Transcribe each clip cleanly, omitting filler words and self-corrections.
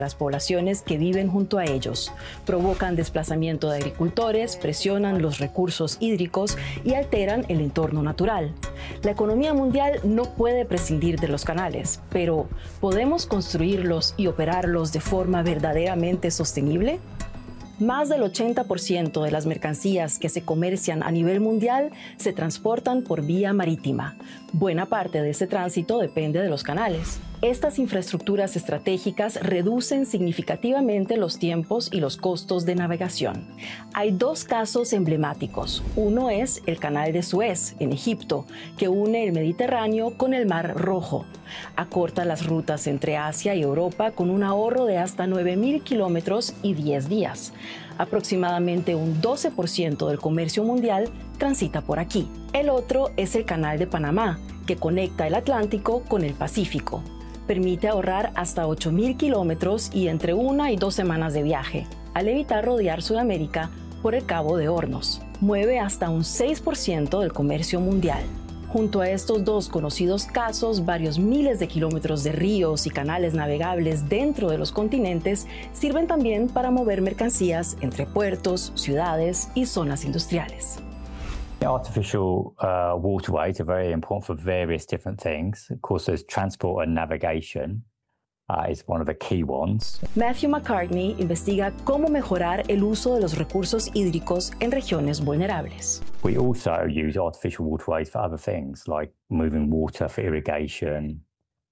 las poblaciones que viven junto a ellos, provocan desplazamiento de agricultores, presionan los recursos hídricos y alteran el entorno natural. La economía mundial no puede prescindir de los canales, pero ¿podemos construirlos y operarlos de forma verdaderamente sostenible? Más del 80% de las mercancías que se comercian a nivel mundial se transportan por vía marítima. Buena parte de ese tránsito depende de los canales. Estas infraestructuras estratégicas reducen significativamente los tiempos y los costos de navegación. Hay dos casos emblemáticos. Uno es el Canal de Suez, en Egipto, que une el Mediterráneo con el Mar Rojo. Acorta las rutas entre Asia y Europa con un ahorro de hasta 9.000 kilómetros y 10 días. Aproximadamente un 12% del comercio mundial transita por aquí. El otro es el Canal de Panamá, que conecta el Atlántico con el Pacífico. Permite ahorrar hasta 8.000 kilómetros y entre 1 y 2 semanas de viaje, al evitar rodear Sudamérica por el Cabo de Hornos. Mueve hasta un 6% del comercio mundial. Junto a estos dos conocidos casos, varios miles de kilómetros de ríos y canales navegables dentro de los continentes sirven también para mover mercancías entre puertos, ciudades y zonas industriales. Artificial waterways are very important for various different things. Of course, there's transport and navigation is one of the key ones. Matthew McCartney investiga cómo mejorar el uso de los recursos hídricos en regiones vulnerables. We also use artificial waterways for other things, like moving water for irrigation.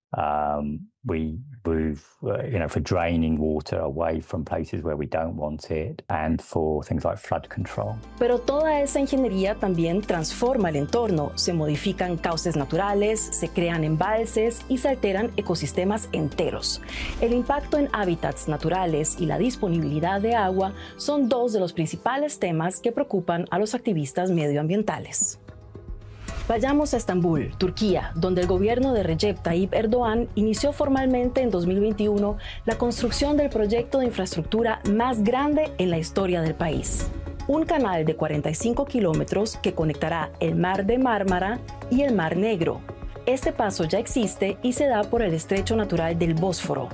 We move, for draining water away from places where we don't want it, and for things like flood control. Pero toda esa ingeniería también transforma el entorno. Se modifican cauces naturales, se crean embalses y se alteran ecosistemas enteros. El impacto en hábitats naturales y la disponibilidad de agua son dos de los principales temas que preocupan a los activistas medioambientales. Vayamos a Estambul, Turquía, donde el gobierno de Recep Tayyip Erdoğan inició formalmente en 2021 la construcción del proyecto de infraestructura más grande en la historia del país. Un canal de 45 kilómetros que conectará el Mar de Mármara y el Mar Negro. Este paso ya existe y se da por el estrecho natural del Bósforo.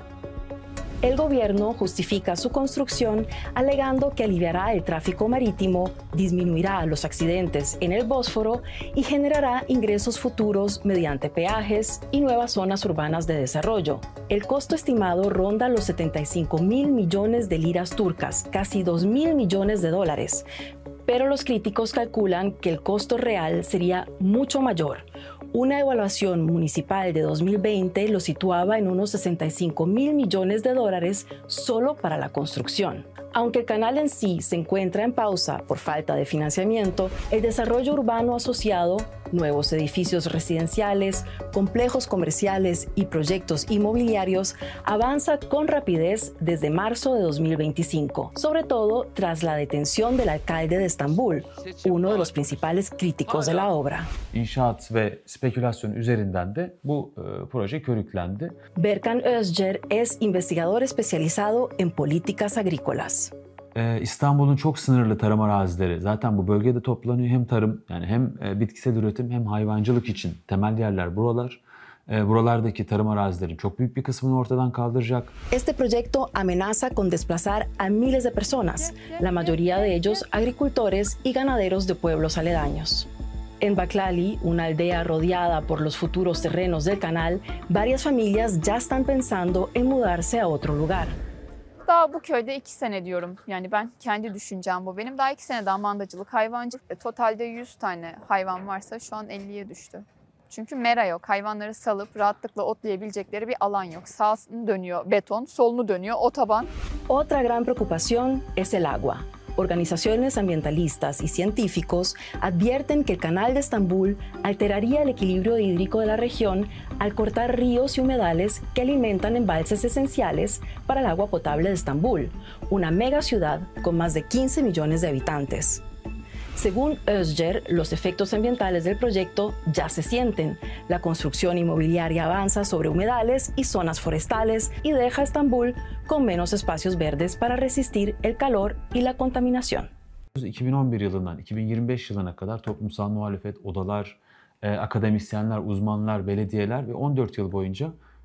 El gobierno justifica su construcción alegando que aliviará el tráfico marítimo, disminuirá los accidentes en el Bósforo y generará ingresos futuros mediante peajes y nuevas zonas urbanas de desarrollo. El costo estimado ronda los 75.000 millones de liras turcas, casi 2.000 millones de dólares. Pero los críticos calculan que el costo real sería mucho mayor. Una evaluación municipal de 2020 lo situaba en unos 65.000 millones de dólares solo para la construcción. Aunque el canal en sí se encuentra en pausa por falta de financiamiento, el desarrollo urbano asociado, nuevos edificios residenciales, complejos comerciales y proyectos inmobiliarios avanza con rapidez desde marzo de 2025, sobre todo tras la detención del alcalde de Estambul, uno de los principales críticos de la obra. İnşaat ve spekülasyon üzerinden de bu proje körüklendi. Berkan Özcer es investigador especializado en políticas agrícolas. İstanbul'un çok sınırlı tarım arazileri zaten bu bölgede toplanıyor. Hem tarım, yani hem bitkisel üretim hem hayvancılık için temel yerler buralar. Buralardaki tarım arazilerin çok büyük bir kısmını ortadan kaldıracak. Este proyecto amenaza con desplazar a miles de personas, la mayoría de ellos agricultores y ganaderos de pueblos aledaños. En Baklali, una aldea rodeada por los futuros terrenos del canal, varias familias ya están pensando en mudarse a otro lugar. Daha bu köyde 2 sene diyorum. Yani ben kendi düşüncem bu. Benim daha 2 sene daha mandacılık, hayvancılık. Totalde 100 tane hayvan varsa şu an 50'ye düştü. Çünkü mera yok. Hayvanları salıp rahatlıkla otlayabilecekleri bir alan yok. Sağını dönüyor beton, solunu dönüyor otoban. Otra gran preocupación es el agua. Organizaciones ambientalistas y científicos advierten que el canal de Estambul alteraría el equilibrio hídrico de la región al cortar ríos y humedales que alimentan embalses esenciales para el agua potable de Estambul, una mega ciudad con más de 15 millones de habitantes. Según Özcer, los efectos ambientales del proyecto ya se sienten. La construcción inmobiliaria avanza sobre humedales y zonas forestales y deja a Estambul con menos espacios verdes para resistir el calor y la contaminación. 2011 yılından 2025 yılına kadar toplumsal muhalefet, odalar, akademisyenler, uzmanlar, belediyeler ve 14 yıl boyunca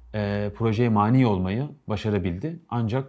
projeye mani olmayı başarabildi. Ancak